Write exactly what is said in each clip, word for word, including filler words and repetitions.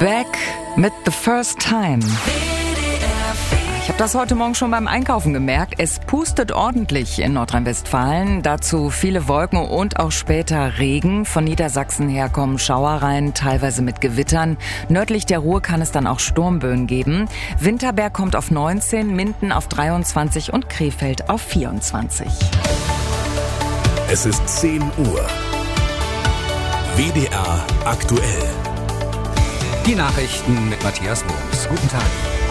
Back mit The First Time. Ich habe das heute Morgen schon beim Einkaufen gemerkt. Es pustet ordentlich in Nordrhein-Westfalen. Dazu viele Wolken und auch später Regen. Von Niedersachsen her kommen Schauereien, teilweise mit Gewittern. Nördlich der Ruhr kann es dann auch Sturmböen geben. Winterberg kommt auf neunzehn, Minden auf dreiundzwanzig und Krefeld auf vierundzwanzig. Es ist zehn Uhr. W D R aktuell. Die Nachrichten mit Matthias Wurms. Guten Tag.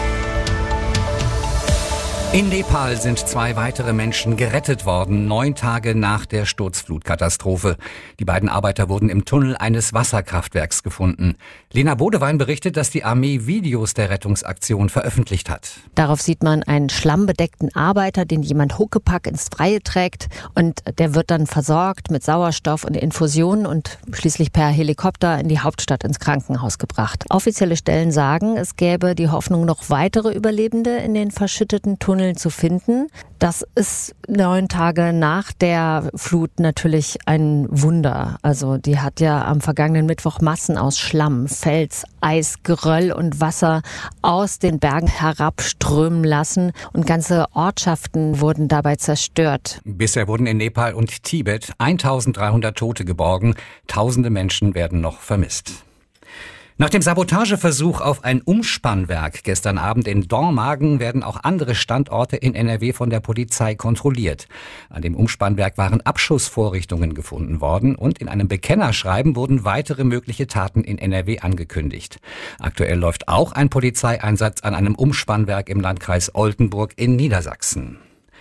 In Nepal sind zwei weitere Menschen gerettet worden, neun Tage nach der Sturzflutkatastrophe. Die beiden Arbeiter wurden im Tunnel eines Wasserkraftwerks gefunden. Lena Bodewein berichtet, dass die Armee Videos der Rettungsaktion veröffentlicht hat. Darauf sieht man einen schlammbedeckten Arbeiter, den jemand Huckepack ins Freie trägt. Und der wird dann versorgt mit Sauerstoff und Infusionen und schließlich per Helikopter in die Hauptstadt ins Krankenhaus gebracht. Offizielle Stellen sagen, es gäbe die Hoffnung, noch weitere Überlebende in den verschütteten Tunneln zu finden. Das ist neun Tage nach der Flut natürlich ein Wunder. Also die hat ja am vergangenen Mittwoch Massen aus Schlamm, Fels, Eis, Geröll und Wasser aus den Bergen herabströmen lassen und ganze Ortschaften wurden dabei zerstört. Bisher wurden in Nepal und Tibet eintausenddreihundert Tote geborgen. Tausende Menschen werden noch vermisst. Nach dem Sabotageversuch auf ein Umspannwerk gestern Abend in Dormagen werden auch andere Standorte in N R W von der Polizei kontrolliert. An dem Umspannwerk waren Abschussvorrichtungen gefunden worden und in einem Bekennerschreiben wurden weitere mögliche Taten in N R W angekündigt. Aktuell läuft auch ein Polizeieinsatz an einem Umspannwerk im Landkreis Oldenburg in Niedersachsen.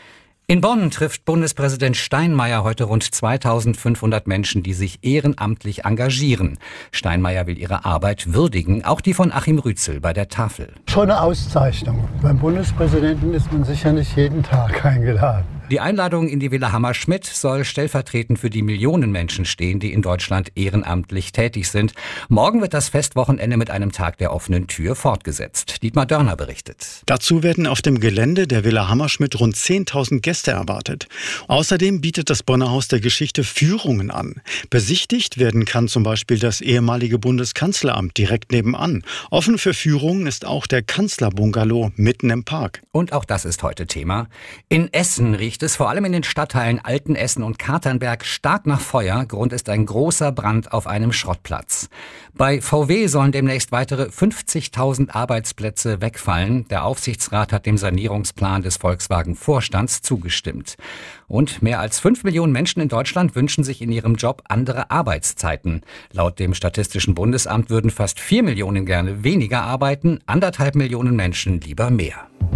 In Bonn trifft Bundespräsident Steinmeier heute rund zweitausendfünfhundert Menschen, die sich ehrenamtlich engagieren. Steinmeier will ihre Arbeit würdigen, auch die von Achim Rützel bei der Tafel. Schon eine Auszeichnung. Beim Bundespräsidenten ist man sicher nicht jeden Tag eingeladen. Die Einladung in die Villa Hammerschmidt soll stellvertretend für die Millionen Menschen stehen, die in Deutschland ehrenamtlich tätig sind. Morgen wird das Festwochenende mit einem Tag der offenen Tür fortgesetzt. Dietmar Dörner berichtet. Dazu werden auf dem Gelände der Villa Hammerschmidt rund zehntausend Gäste erwartet. Außerdem bietet das Bonner Haus der Geschichte Führungen an. Besichtigt werden kann zum Beispiel das ehemalige Bundeskanzleramt direkt nebenan. Offen für Führungen ist auch der Kanzlerbungalow mitten im Park. Und auch das ist heute Thema. In Essen riecht es vor allem in den Stadtteilen Altenessen und Katernberg stark nach Feuer. Grund ist ein großer Brand auf einem Schrottplatz. Bei V W sollen demnächst weitere fünfzigtausend Arbeitsplätze wegfallen. Der Aufsichtsrat hat dem Sanierungsplan des Volkswagen-Vorstands zugestimmt. Und mehr als fünf Millionen Menschen in Deutschland wünschen sich in ihrem Job andere Arbeitszeiten. Laut dem Statistischen Bundesamt würden fast vier Millionen gerne weniger arbeiten, anderthalb Millionen Menschen lieber mehr.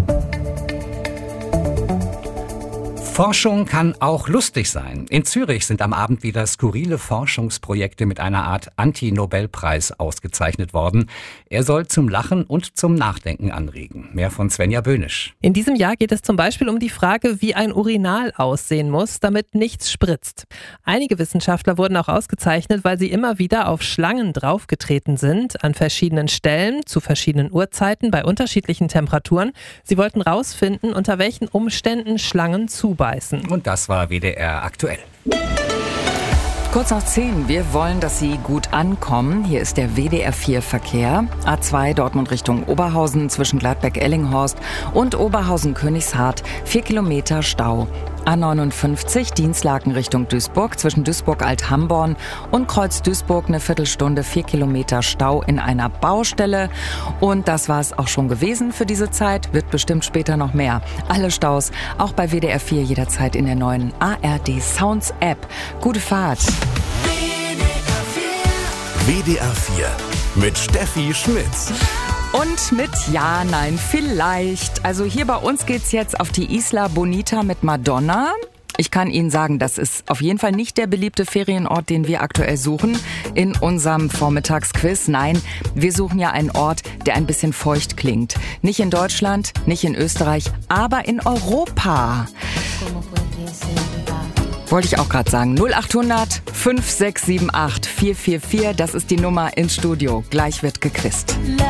Forschung kann auch lustig sein. In Zürich sind am Abend wieder skurrile Forschungsprojekte mit einer Art Anti-Nobelpreis ausgezeichnet worden. Er soll zum Lachen und zum Nachdenken anregen. Mehr von Svenja Böhnisch. In diesem Jahr geht es zum Beispiel um die Frage, wie ein Urinal aussehen muss, damit nichts spritzt. Einige Wissenschaftler wurden auch ausgezeichnet, weil sie immer wieder auf Schlangen draufgetreten sind, an verschiedenen Stellen, zu verschiedenen Uhrzeiten, bei unterschiedlichen Temperaturen. Sie wollten rausfinden, unter welchen Umständen Schlangen zubeißen. Und das war W D R aktuell. Kurz nach zehn, wir wollen, dass Sie gut ankommen. Hier ist der W D R vier Verkehr. A zwei Dortmund Richtung Oberhausen zwischen Gladbeck-Ellinghorst und Oberhausen-Königshardt. Vier Kilometer Stau. A neunundfünfzig Dienstlaken Richtung Duisburg zwischen Duisburg-Alt-Hamborn und Kreuz-Duisburg eine Viertelstunde, vier Kilometer Stau in einer Baustelle. Und das war es auch schon gewesen für diese Zeit. Wird bestimmt später noch mehr. Alle Staus auch bei W D R vier jederzeit in der neuen A R D Sounds App. Gute Fahrt. W D R vier mit Steffi Schmitz. Und mit Ja, Nein, vielleicht. Also hier bei uns geht's jetzt auf die Isla Bonita mit Madonna. Ich kann Ihnen sagen, das ist auf jeden Fall nicht der beliebte Ferienort, den wir aktuell suchen in unserem Vormittagsquiz. Nein, wir suchen ja einen Ort, der ein bisschen feucht klingt. Nicht in Deutschland, nicht in Österreich, aber in Europa. Wollte ich auch gerade sagen. null achthundert fünf sechs sieben acht vier vier vier, das ist die Nummer ins Studio. Gleich wird gequizt.